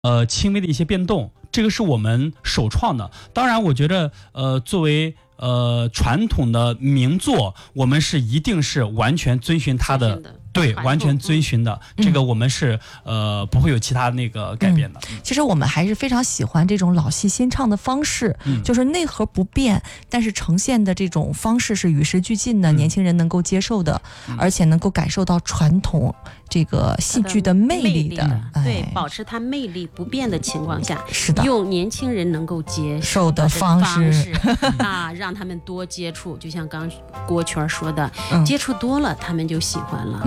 轻微的一些变动，这个是我们首创的。当然我觉得作为传统的名作，我们是一定是完全遵循它的对，完全遵循的，这个我们是不会有其他那个改变的。 其实我们还是非常喜欢这种老戏新唱的方式，就是内核不变，但是呈现的这种方式是与时俱进的，年轻人能够接受的，而且能够感受到传统这个戏剧的魅力的。 对，保持它魅力不变的情况下， 是的， 用年轻人能够接受的方式啊，让他们多接触。就像刚郭圈说的，接触多了，他们就喜欢了。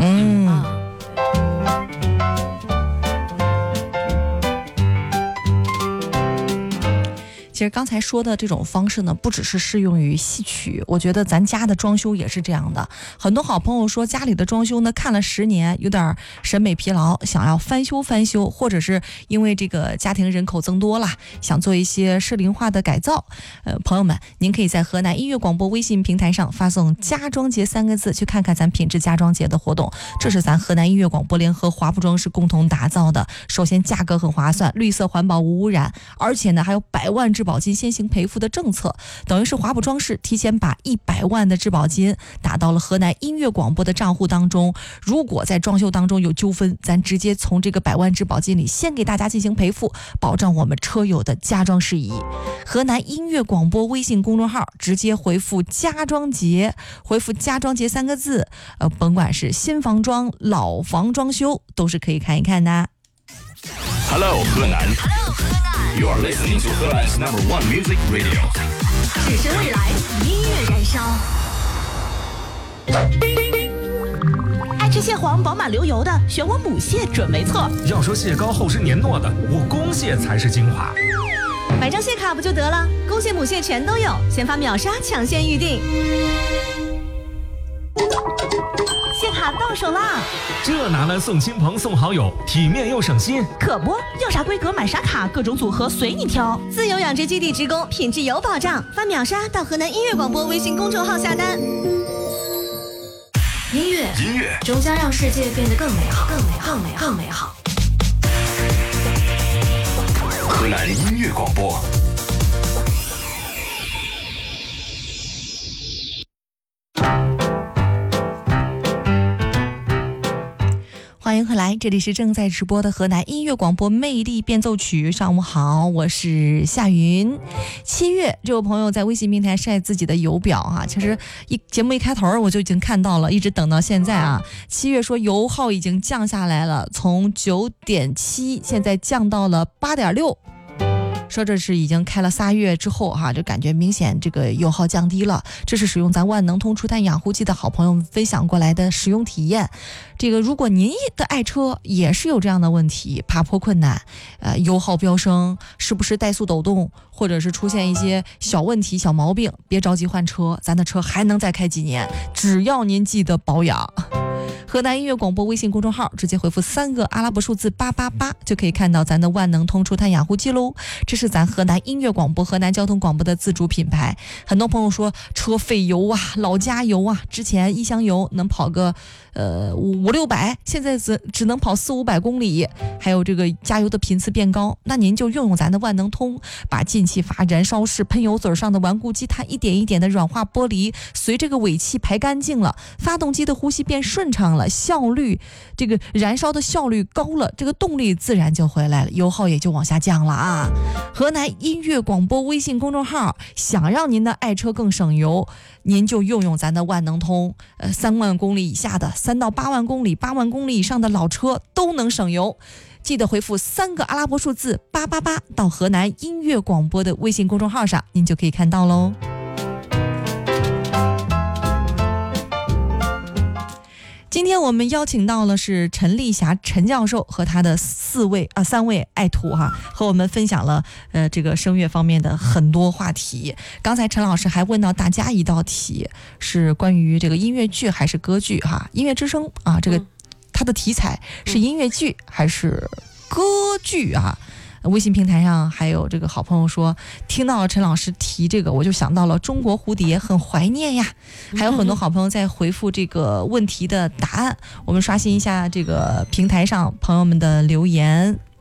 其实刚才说的这种方式呢，不只是适用于戏曲，我觉得咱家的装修也是这样的。很多好朋友说家里的装修呢看了10年，有点审美疲劳，想要翻修，或者是因为这个家庭人口增多了，想做一些适龄化的改造。朋友们，您可以在河南音乐广播微信平台上发送家装节3个字，去看看咱品质家装节的活动。这是咱河南音乐广播联合华铺装饰共同打造的。首先价格很划算，绿色环保无污染，而且呢还有100万质保金先行赔付的政策，等于是华铺装饰提前把100万的质保金打到了河南音乐广播的账户当中。如果在装修当中有纠纷，咱直接从这个100万质保金里先给大家进行赔付，保障我们车友的家装事宜。河南音乐广播微信公众号直接回复家装节，回复家装节3个字，甭管是新房装、老房装修，都是可以看一看的。 Hello 河南 You are listening to 河南 #1 Music Radio。 只是未来，音乐燃烧。爱吃蟹黄饱满流油的，选我母蟹准没错。 要说蟹膏厚实黏糯的，我公蟹才是精华。 买张蟹卡不就得了？公蟹母蟹全都有，先发秒杀抢先预定。蟹卡到手啦！ 这拿来送亲朋送好友，体面又省心。 可不，要啥规格买啥卡，各种组合随你挑。自由养殖基地职工，品质有保障。发秒杀到河南音乐广播微信公众号下单。 音乐终将让世界变得更美好，更美好。 河南音乐广播。 欢迎回来，这里是正在直播的河南音乐广播魅力变奏曲。上午好，我是夏云。7月，这位朋友在微信平台晒自己的油表啊，其实节目一开头我就已经看到了，一直等到现在啊。7月说油耗已经降下来了，从9.7现在降到了8.6。说这是已经开了3月之后就感觉明显这个油耗降低了。这是使用咱万能通除碳养护剂的好朋友们分享过来的使用体验。这个如果您的爱车也是有这样的问题，爬坡困难，油耗飙升，是不是怠速抖动，或者是出现一些小问题小毛病，别着急换车，咱的车还能再开几年，只要您记得保养。河南音乐广播微信公众号直接回复3个阿拉伯数字888，就可以看到咱的万能通除碳养护剂喽。这是咱河南音乐广播、河南交通广播的自主品牌。很多朋友说车费油啊，老加油啊，之前1箱油能跑个500-600，现在只能跑400-500公里，还有这个加油的频次变高，那您就用咱的万能通，把进气阀、燃烧室、喷油嘴上的顽固积碳一点一点的软化剥离，随这个尾气排干净了，发动机的呼吸变顺畅了，效率这个燃烧的效率高了，这个动力自然就回来了，油耗也就往下降了啊。河南音乐广播微信公众号，想让您的爱车更省油，您就用咱的万能通，3万公里以下的，3到8万公里、8万公里以上的老车都能省油。记得回复3个阿拉伯数字888到河南音乐广播的微信公众号上，您就可以看到喽。今天我们邀请到了是陈丽霞陈教授和他的3位爱徒和我们分享了这个声乐方面的很多话题。刚才陈老师还问到大家一道题，是关于这个音乐剧还是歌剧音乐之声这个它的题材是音乐剧还是歌剧微信平台上还有这个好朋友说，听到陈老师提这个，我就想到了中国蝴蝶，很怀念呀。还有很多好朋友在回复这个问题的答案，我们刷新一下这个平台上朋友们的留言。